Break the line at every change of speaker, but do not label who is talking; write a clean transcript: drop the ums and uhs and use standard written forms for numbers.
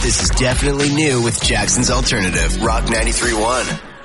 This is definitely new with Jackson's Alternative, Rock 93.1.